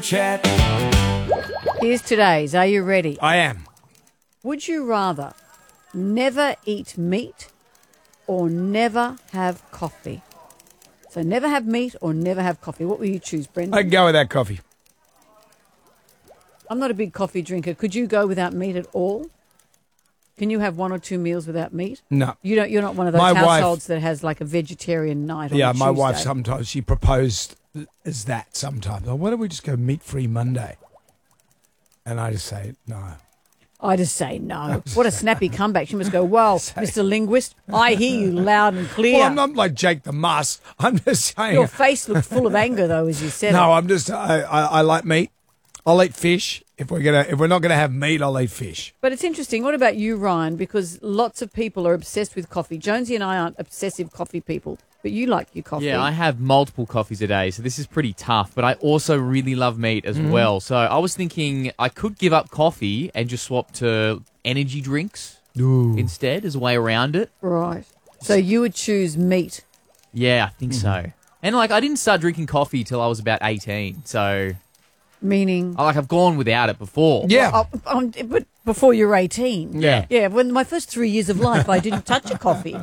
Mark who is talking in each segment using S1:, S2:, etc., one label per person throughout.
S1: Chat.
S2: Here's today's. Are you ready?
S1: I am.
S2: Would you rather never eat meat or never have coffee? So never have meat or never have coffee. What will you choose, Brendan?
S1: I can go without coffee.
S2: I'm not a big coffee drinker. Could you go without meat at all? Can you have 1 or 2 meals without meat?
S1: No.
S2: You're not one of those households that has like a vegetarian night on a
S1: my wife
S2: Tuesday.
S1: sometimes, she proposed as that sometimes. Oh, why don't we just go meat-free Monday? And I just say, no.
S2: I just say no. What a snappy comeback. She must go, well, Mr. Linguist, I hear you loud and clear.
S1: Well, I'm not like Jake the Muss. I'm just saying.
S2: Your face looked full of anger, though, as you said
S1: No,
S2: it.
S1: I'm just, I like meat. I'll eat fish. If we're not gonna have meat, I'll eat fish.
S2: But it's interesting. What about you, Ryan? Because lots of people are obsessed with coffee. Jonesy and I aren't obsessive coffee people, but you like your coffee.
S3: Yeah, I have multiple coffees a day, so this is pretty tough. But I also really love meat as well. So I was thinking I could give up coffee and just swap to energy drinks instead as a way around it.
S2: Right. So you would choose meat.
S3: Yeah, I think so. And I didn't start drinking coffee till I was about 18, so...
S2: Meaning?
S3: I've gone without it before.
S1: Yeah.
S2: But before you're 18.
S3: Yeah.
S2: Yeah, when my first 3 years of life, I didn't touch a coffee.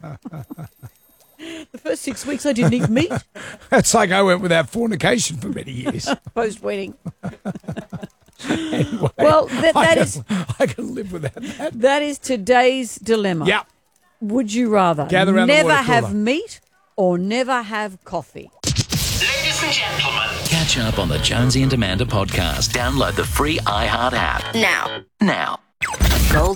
S2: The first 6 weeks, I didn't eat meat
S1: It's like I went without fornication for many years.
S2: post-wedding.
S1: Anyway,
S2: Well,
S1: I can live without that.
S2: that is today's dilemma.
S1: Yeah.
S2: Would you rather
S1: Gather around the
S2: never
S1: water
S2: have
S1: cooler.
S2: meat or never have coffee?
S4: Ladies and gentlemen.
S5: Catch up on the Jonesy and Amanda podcast. Download the free iHeart app. Now.
S6: Gold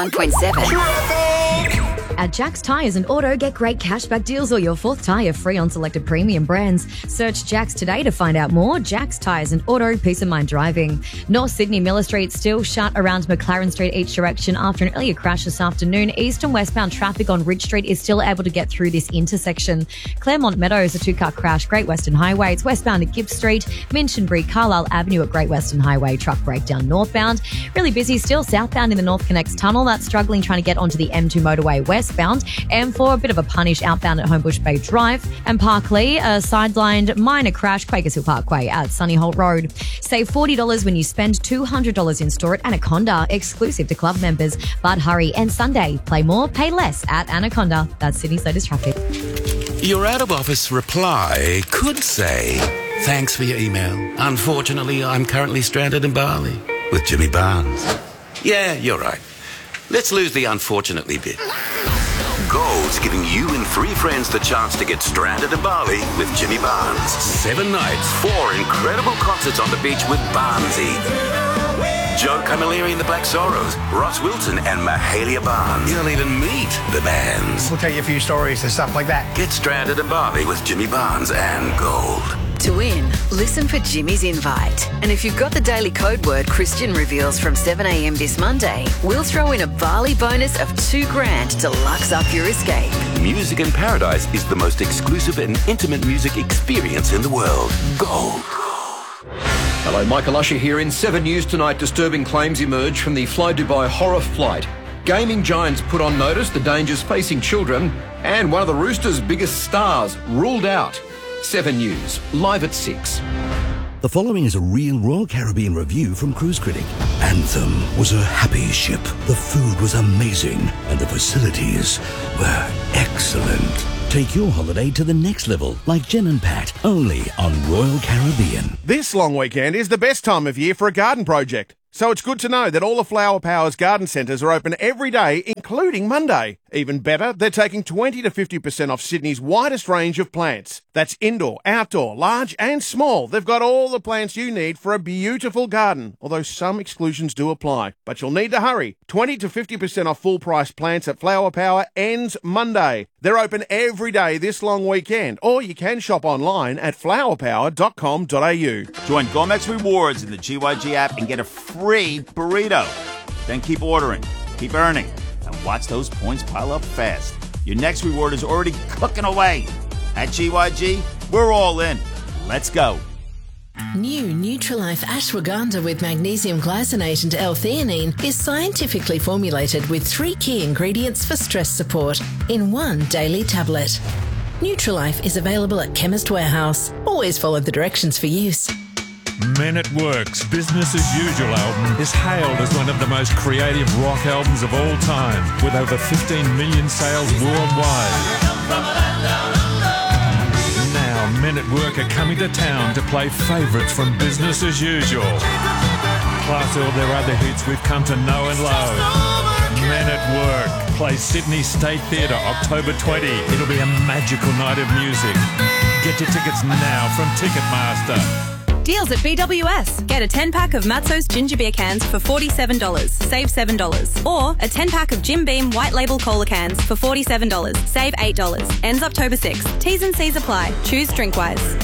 S6: 101.7.
S7: At Jack's Tyres and Auto, get great cashback deals or your fourth tyre free on selected premium brands. Search Jack's today to find out more. Jack's Tyres and Auto, peace of mind driving. North Sydney Miller Street still shut around McLaren Street each direction after an earlier crash this afternoon. East and westbound traffic on Ridge Street is still able to get through this intersection. Claremont Meadows, a 2-car crash, Great Western Highway. It's westbound at Gibbs Street. Minchinbury, Carlisle Avenue at Great Western Highway. Truck breakdown northbound. Really busy still southbound in the North Connects Tunnel. That's struggling trying to get onto the M2 motorway westbound. And for a bit of a punish outbound at Homebush Bay Drive. And Parkley, a sidelined minor crash, Quakers Hill Parkway at Sunnyholt Road. Save $40 when you spend $200 in store at Anaconda, exclusive to club members. But hurry, and Sunday, play more, pay less at Anaconda. That's Sydney's latest traffic.
S5: Your out-of-office reply could say, thanks for your email. Unfortunately, I'm currently stranded in Bali with Jimmy Barnes. Yeah, you're right. Let's lose the unfortunately bit. Gold's giving you and 3 friends the chance to get stranded in Bali with Jimmy Barnes. 7 nights, 4 incredible concerts on the beach with Barnesy. Joe Camilleri and the Black Sorrows, Ross Wilson and Mahalia Barnes. You'll even meet the bands.
S8: We'll tell you a few stories and stuff like that.
S5: Get stranded in Bali with Jimmy Barnes and Gold.
S6: To win, listen for Jimmy's invite. And if you've got the daily code word Christian reveals from 7 a.m. this Monday, we'll throw in a Bali bonus of $2,000 to lux up your escape.
S5: Music in Paradise is the most exclusive and intimate music experience in the world. Gold.
S9: Hello, Michael Usher here in 7 News tonight. Disturbing claims emerge from the Fly Dubai horror flight. Gaming giants put on notice the dangers facing children, and one of the Roosters' biggest stars ruled out. 7 News, live at 6.
S10: The following is a real Royal Caribbean review from Cruise Critic. Anthem was a happy ship. The food was amazing, and the facilities were excellent. Take your holiday to the next level, like Jen and Pat, only on Royal Caribbean.
S11: This long weekend is the best time of year for a garden project. So it's good to know that all the Flower Powers garden centres are open every day, including Monday. Even better, they're taking 20 to 50% off Sydney's widest range of plants. That's indoor, outdoor, large and small. They've got all the plants you need for a beautiful garden, although some exclusions do apply. But you'll need to hurry. 20 to 50% off full-price plants at Flower Power ends Monday. They're open every day this long weekend, or you can shop online at flowerpower.com.au.
S12: Join Gomex Rewards in the GYG app and get a free burrito. Then keep ordering, keep earning, and watch those points pile up fast. Your next reward is already cooking away. At GYG, we're all in. Let's go.
S13: New Nutrilife Ashwagandha with magnesium glycinate and L-theanine is scientifically formulated with 3 key ingredients for stress support in one daily tablet. Nutrilife is available at Chemist Warehouse. Always follow the directions for use.
S14: Men at Work's Business as Usual album is hailed as one of the most creative rock albums of all time, with over 15 million sales worldwide. Now, Men at Work are coming to town to play favourites from Business as Usual, plus all their other hits we've come to know and love. Men at Work plays Sydney State Theatre October 20. It'll be a magical night of music. Get your tickets now from Ticketmaster.
S15: Deals at BWS. Get a 10-pack of Matzo's ginger beer cans for $47. Save $7. Or a 10-pack of Jim Beam white label cola cans for $47. Save $8. Ends October 6th. T's and C's apply. Choose Drinkwise.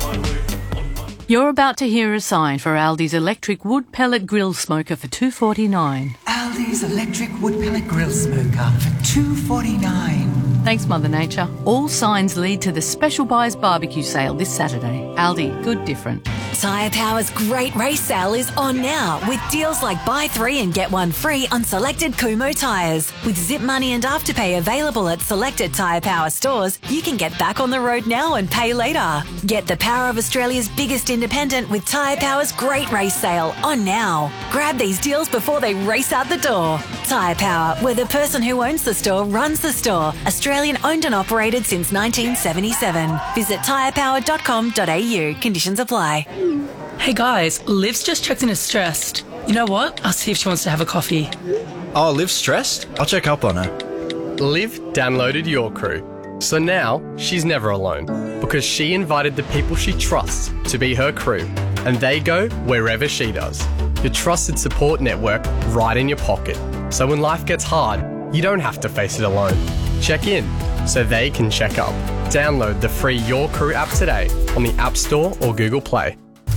S16: You're about to hear a sign for Aldi's electric wood pellet grill smoker for $2.49.
S17: Aldi's electric wood pellet grill smoker for $2.49.
S16: Thanks, Mother Nature. All signs lead to the Special Buys Barbecue Sale this Saturday. Aldi, good different.
S18: Tyre Power's great race sale is on now with deals like buy 3 and get 1 free on selected Kumho tyres. With Zip Money and Afterpay available at selected Tyre Power stores, you can get back on the road now and pay later. Get the power of Australia's biggest independent with Tyre Power's great race sale on now. Grab these deals before they race out the door. Tyre Power, where the person who owns the store runs the store. Australian owned and operated since 1977. Visit tyrepower.com.au. Conditions apply.
S19: Hey guys, Liv's just checked in as stressed. You know what? I'll see if she wants to have a coffee.
S20: Oh, Liv's stressed? I'll check up on her. Liv downloaded Your Crew. So now she's never alone because she invited the people she trusts to be her crew, and they go wherever she does. Your trusted support network right in your pocket. So when life gets hard, you don't have to face it alone. Check in so they can check up. Download the free Your Crew app today on the App Store or Google Play.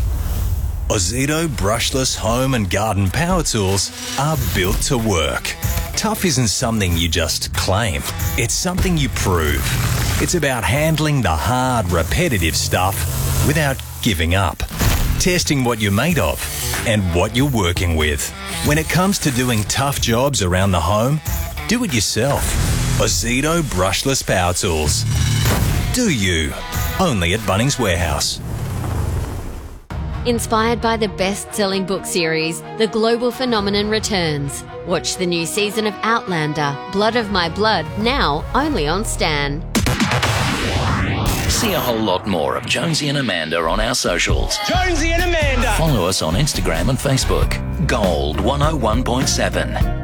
S21: Ozito brushless home and garden power tools are built to work. Tough isn't something you just claim. It's something you prove. It's about handling the hard, repetitive stuff without giving up. Testing what you're made of and what you're working with. When it comes to doing tough jobs around the home, do it yourself. Ozito brushless power tools. Do you? Only at Bunnings Warehouse.
S22: Inspired by the best-selling book series, The Global Phenomenon returns. Watch the new season of Outlander, Blood of My Blood, now only on Stan.
S23: See a whole lot more of Jonesy and Amanda on our socials.
S24: Jonesy and Amanda!
S23: Follow us on Instagram and Facebook. Gold 101.7.